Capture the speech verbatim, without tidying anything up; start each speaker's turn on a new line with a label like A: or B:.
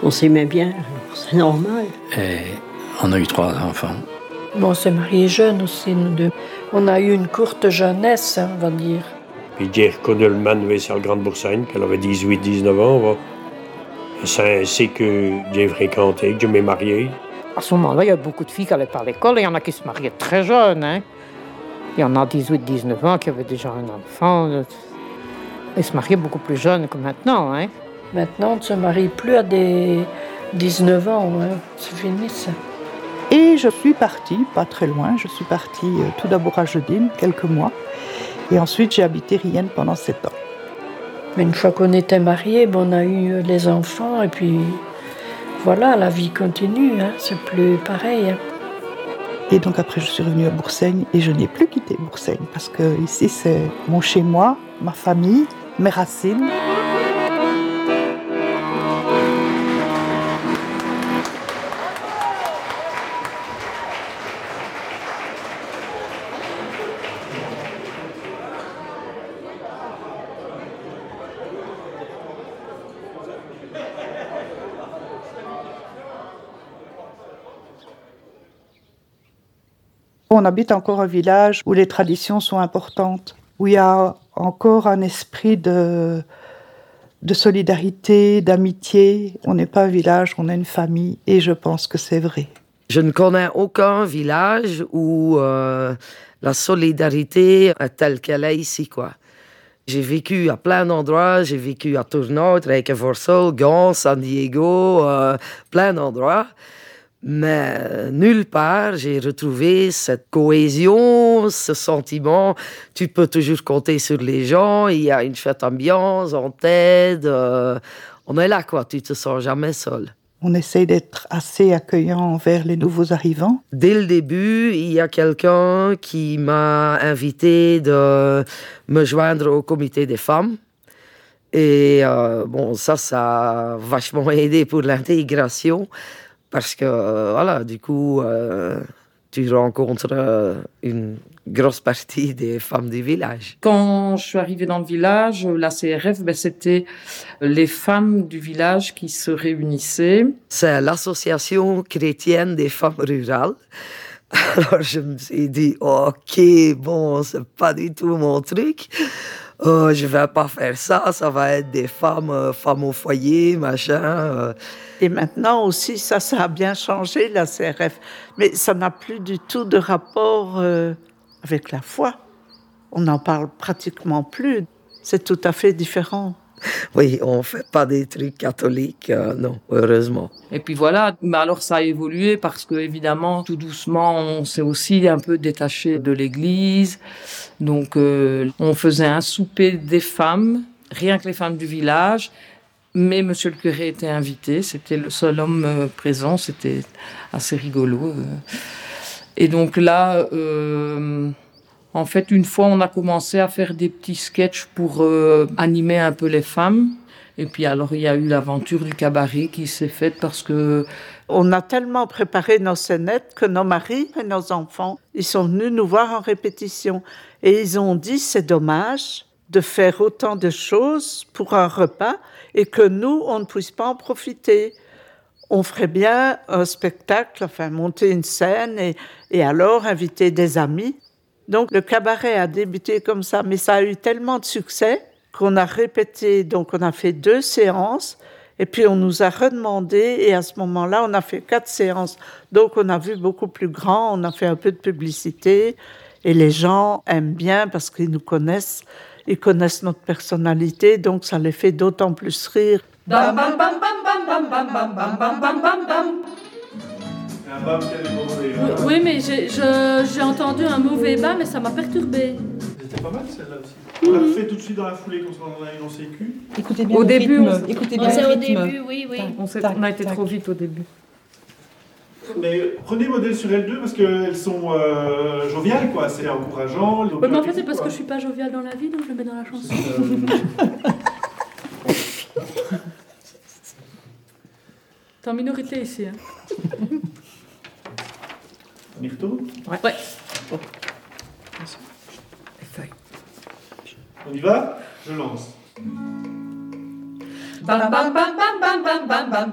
A: On s'aimait bien, alors c'est normal.
B: Et on a eu trois enfants.
C: Bon, on s'est mariés jeunes aussi, nous deux. On a eu une courte jeunesse, hein, on va dire.
D: Puis j'ai reconnu le man de la Grande Boursagne, qu'elle avait dix-huit dix-neuf ans. Va. Et c'est ainsi que j'ai fréquenté, que je m'ai marié.
E: À ce moment-là, il y a beaucoup de filles qui allaient pas à l'école et il y en a qui se mariaient très jeunes. Hein. Il y en a dix-huit dix-neuf ans qui avaient déjà un enfant. Ils se mariaient beaucoup plus jeunes que maintenant. Hein.
C: Maintenant, on ne se marie plus à des dix-neuf ans. Hein. C'est fini, ça.
F: Et je suis partie, pas très loin, je suis partie euh, tout d'abord à Jeudine, quelques mois. Et ensuite, j'ai habité Rienne pendant sept ans.
C: Mais une fois qu'on était mariés, bon, on a eu les enfants et puis voilà, la vie continue, hein, c'est plus pareil. Hein.
F: Et donc après, je suis revenue à Boursaigne et je n'ai plus quitté Boursaigne parce que ici, c'est mon chez-moi, ma famille, mes racines. On habite encore un village où les traditions sont importantes, où il y a encore un esprit de, de solidarité, d'amitié. On n'est pas un village, on est une famille, et je pense que c'est vrai.
G: Je ne connais aucun village où euh, la solidarité est telle qu'elle est ici, quoi. J'ai vécu à plein d'endroits, j'ai vécu à Turnhout, Rijkenvorsel, Gand, San Diego, euh, plein d'endroits. Mais nulle part, j'ai retrouvé cette cohésion, ce sentiment. Tu peux toujours compter sur les gens, il y a une chouette ambiance, on t'aide. Euh, on est là, quoi, tu te sens jamais seul.
F: On essaie d'être assez accueillant envers les nouveaux arrivants.
G: Dès le début, il y a quelqu'un qui m'a invité de me joindre au comité des femmes. Et euh, bon, ça, ça a vachement aidé pour l'intégration. Parce que, euh, voilà, du coup, euh, tu rencontres euh, une grosse partie des femmes du village.
H: Quand je suis arrivée dans le village, la C R F, ben, c'était les femmes du village qui se réunissaient.
G: C'est l'association chrétienne des femmes rurales. Alors, je me suis dit, OK, bon, c'est pas du tout mon truc. Oh, je vais pas faire ça, ça va être des femmes, euh, femmes au foyer, machin. Euh.
F: Et maintenant aussi, ça, ça a bien changé, la C R F. Mais ça n'a plus du tout de rapport euh, avec la foi. On n'en parle pratiquement plus. C'est tout à fait différent.
G: Oui, on fait pas des trucs catholiques, euh, non, heureusement.
H: Et puis voilà, mais alors ça a évolué parce que évidemment, tout doucement, on s'est aussi un peu détaché de l'église. Donc, euh, on faisait un souper des femmes, rien que les femmes du village. Mais monsieur le curé était invité, c'était le seul homme euh, présent, c'était assez rigolo. Euh. Et donc là, euh, en fait, une fois, on a commencé à faire des petits sketchs pour euh, animer un peu les femmes. Et puis alors, il y a eu l'aventure du cabaret qui s'est faite parce que...
F: On a tellement préparé nos scénettes que nos maris et nos enfants, ils sont venus nous voir en répétition. Et ils ont dit, c'est dommage de faire autant de choses pour un repas et que nous, on ne puisse pas en profiter. On ferait bien un spectacle, enfin monter une scène et, et alors inviter des amis. Donc le cabaret a débuté comme ça, mais ça a eu tellement de succès qu'on a répété, donc on a fait deux séances et puis on nous a redemandé et à ce moment-là, on a fait quatre séances. Donc on a vu beaucoup plus grand, on a fait un peu de publicité et les gens aiment bien parce qu'ils nous connaissent. Ils connaissent notre personnalité, donc ça les fait d'autant plus rire.
H: Bam, bam, bam, bam, bam, bam, bam, bam, bam, bam, bam, bam.
I: Oui, mais j'ai, je, j'ai entendu un mauvais bas, mais ça m'a perturbée.
J: C'était pas mal celle-là aussi. On l'a refait tout de suite dans la foulée, comme ça on en a une en sécu.
H: Écoutez bien au début,
I: on... Écoutez bien
H: c'est
I: au
H: début,
I: oui, oui.
H: On, on a été trop vite au début.
J: Mais prenez modèle sur elles deux parce qu'elles sont euh, joviales, quoi. C'est encourageant.
I: Oui, mais en fait, c'est parce que je suis pas joviale dans la vie, donc je le mets dans la chanson. T'es en minorité ici, hein.
J: Myrto ?
I: Ouais. Ouais.
J: Oh. On y va ? Je lance.
I: Bam, bam, bam, bam, bam, bam, bam, bam.